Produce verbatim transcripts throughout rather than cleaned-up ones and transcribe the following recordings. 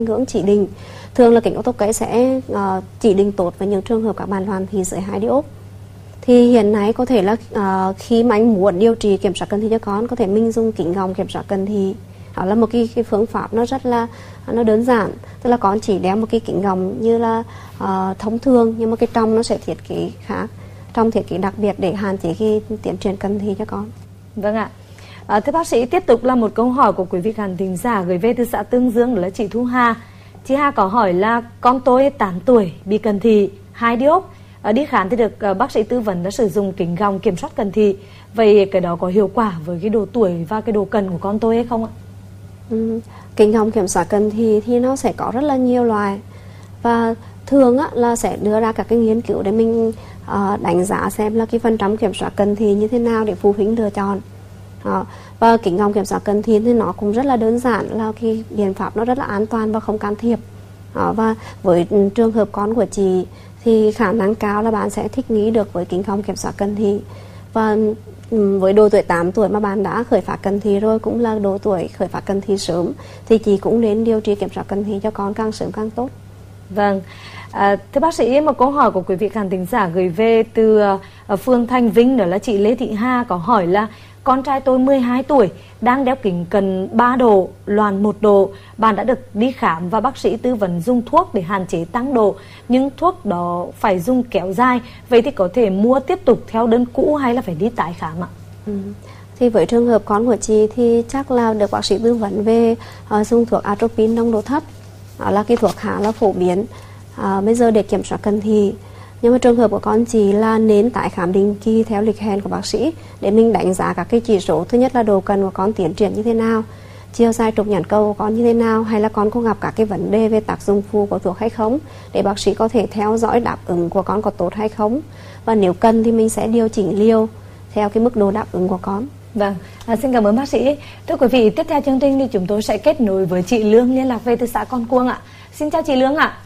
ngưỡng chỉ định. Thường là kính ốc tốc cấy sẽ uh, chỉ định tốt với những trường hợp các bạn hoàn thị dưới hai diop. Thì hiện nay có thể là uh, khi mà anh muốn điều trị kiểm soát cận thị cho con, có thể mình dùng kính gọng kiểm soát cận thị. Đó là một cái, cái phương pháp nó rất là nó đơn giản, tức là con chỉ đeo một cái kính gọng như là uh, thông thường, nhưng mà cái trong nó sẽ thiết kế khác, trong thiết kế đặc biệt để hạn chế cái tiến triển cận thị cho con. Vâng ạ. À, thưa bác sĩ, tiếp tục là một câu hỏi của quý vị khán thính giả gửi về từ xã Tương Dương, đó là chị Thu Hà. Chị Hà có hỏi là con tôi tám tuổi bị cận thị hai diop, à, đi khám thì được uh, bác sĩ tư vấn đã sử dụng kính gọng kiểm soát cận thị. Vậy cái đó có hiệu quả với cái độ tuổi và cái độ cận của con tôi hay không ạ? Ừ, kính gọng kiểm soát cận thị thì nó sẽ có rất là nhiều loại, và thường á, là sẽ đưa ra các cái nghiên cứu để mình uh, đánh giá xem là cái phần trăm kiểm soát cận thị như thế nào để phụ huynh lựa chọn. Đó. Và kính gọng kiểm soát cận thị thì nó cũng rất là đơn giản, là cái biện pháp nó rất là an toàn và không can thiệp. Đó. Và với trường hợp con của chị thì khả năng cao là bạn sẽ thích nghi được với kính gọng kiểm soát cận thị. Và với độ tuổi tám tuổi mà bạn đã khởi phát cận thị rồi, cũng là độ tuổi khởi phát cận thị sớm, thì chị cũng nên điều trị kiểm soát cận thị cho con càng sớm càng tốt. Vâng. À, thưa bác sĩ, một câu hỏi của quý vị khán thính giả gửi về từ uh, Phương Thanh Vinh, đó là chị Lê Thị Hà, có hỏi là con trai tôi mười hai tuổi, đang đeo kính cận ba độ, loàn một độ. Bạn đã được đi khám và bác sĩ tư vấn dùng thuốc để hạn chế tăng độ, nhưng thuốc đó phải dùng kéo dài. Vậy thì có thể mua tiếp tục theo đơn cũ hay là phải đi tái khám ạ? Ừ. Thì với trường hợp con của chị thì chắc là được bác sĩ tư vấn về uh, dùng thuốc atropine nồng độ thấp. Đó là cái thuốc khá là phổ biến uh, bây giờ để kiểm soát cận thị. Nhưng mà trường hợp của con chị là nên tái khám định kỳ theo lịch hẹn của bác sĩ để mình đánh giá các cái chỉ số. Thứ nhất là độ cận của con tiến triển như thế nào, chiều dài trục nhãn cầu của con như thế nào, hay là con có gặp các cái vấn đề về tác dụng phụ của thuốc hay không, để bác sĩ có thể theo dõi đáp ứng của con có tốt hay không. Và nếu cần thì mình sẽ điều chỉnh liều theo cái mức độ đáp ứng của con. Vâng, à, xin cảm ơn bác sĩ. Thưa quý vị, tiếp theo chương trình thì chúng tôi sẽ kết nối với chị Lương liên lạc về từ xã Con Cuông ạ. Xin chào chị Lương ạ.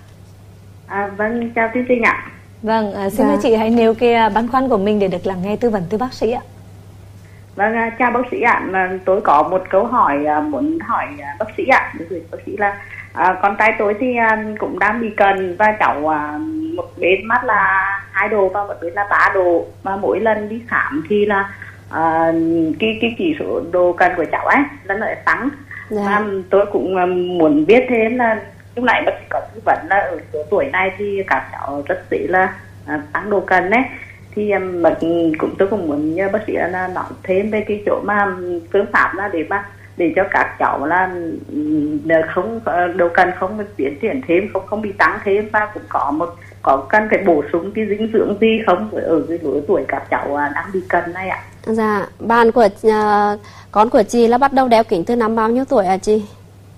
À, vâng, chào chương trình ạ. Vâng, à, xin mời chị hãy nêu cái băn khoăn của mình để được lắng nghe tư vấn từ bác sĩ ạ. Vâng, chào bác sĩ ạ. Tôi có một câu hỏi muốn hỏi bác sĩ ạ. Bác sĩ là à, con trai tôi thì cũng đang bị cận, và cháu à, một bên mắt là hai độ và một bên là ba độ, mà mỗi lần đi khám thì là à, cái cái chỉ số độ cận của cháu ấy là nó tăng. Dạ. Và tôi cũng muốn biết thêm là lúc nãy bác sĩ có tư vấn là ở số tuổi này thì các cháu rất dễ là à, tăng độ cận đấy, thì um, cũng tôi cũng muốn nhờ bác sĩ là nói thêm về cái chỗ mà phương pháp là để mà để cho các cháu là không độ cận không tiến triển thêm, không không bị tăng thêm, và cũng có một có cần phải bổ sung cái dinh dưỡng gì không ở cái lứa tuổi các cháu đang bị cận này ạ? Dạ, bạn của uh, con của chị là bắt đầu đeo kính từ năm bao nhiêu tuổi à chị?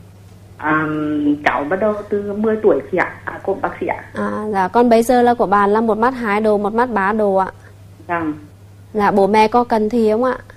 À, cháu bắt đầu từ mười tuổi chị ạ, à, cô bác sĩ ạ. À, dạ, con bây giờ là của bạn là một mắt hai độ, một mắt ba độ ạ. Vâng. Dạ, bố mẹ có cận thị không ạ?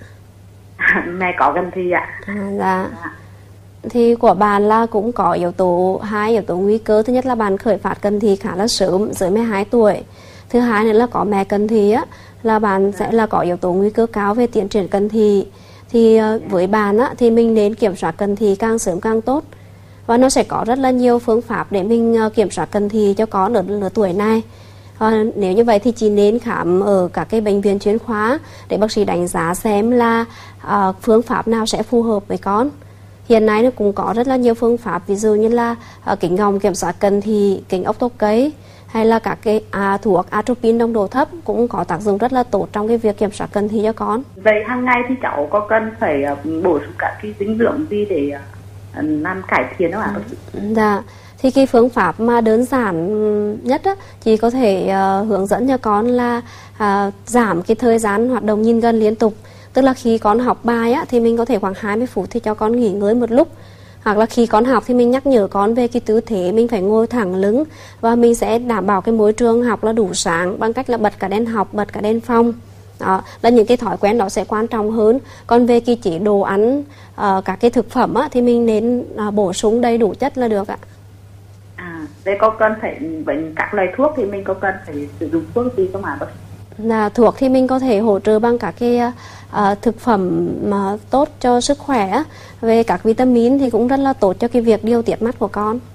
Mẹ có cận thị ạ. À, dạ. dạ. Thì của bạn là cũng có yếu tố, hai yếu tố nguy cơ. Thứ nhất là bạn khởi phát cận thị khá là sớm, dưới mười hai tuổi. Thứ hai nữa là có mẹ cận thị á, là bạn sẽ là có yếu tố nguy cơ cao về tiến triển cận thị. Thì với bạn á, thì mình nên kiểm soát cận thị càng sớm càng tốt. Và nó sẽ có rất là nhiều phương pháp để mình kiểm soát cận thị cho con ở lứa tuổi này. À, nếu như vậy thì chị nên khám ở các cái bệnh viện chuyên khoa để bác sĩ đánh giá xem là uh, phương pháp nào sẽ phù hợp với con. Hiện nay nó cũng có rất là nhiều phương pháp, ví dụ như là uh, kính gọng kiểm soát cận thị, kính ốc tốc cấy, hay là các cái uh, thuốc atropine nồng độ thấp cũng có tác dụng rất là tốt trong cái việc kiểm soát cận thị cho con. Vậy hàng ngày thì cháu có cần phải uh, bổ sung các cái dinh dưỡng gì để uh, làm cải thiện không ạ? Dạ, thì cái phương pháp mà đơn giản nhất á, chị có thể uh, hướng dẫn cho con là uh, giảm cái thời gian hoạt động nhìn gần liên tục. Tức là khi con học bài á, thì mình có thể khoảng hai mươi phút thì cho con nghỉ ngơi một lúc. Hoặc là khi con học thì mình nhắc nhở con về cái tư thế mình phải ngồi thẳng lưng, và mình sẽ đảm bảo cái môi trường học là đủ sáng bằng cách là bật cả đèn học, bật cả đèn phòng. Đó là những cái thói quen đó sẽ quan trọng hơn. Còn về cái chế độ ăn, uh, các cái thực phẩm á, thì mình nên uh, bổ sung đầy đủ chất là được ạ. À, vậy có cần phải với các loại thuốc thì mình có cần phải sử dụng thuốc gì không ạ? Là thuốc thì mình có thể hỗ trợ bằng các cái uh, thực phẩm mà tốt cho sức khỏe. Về các vitamin thì cũng rất là tốt cho cái việc điều tiết mắt của con.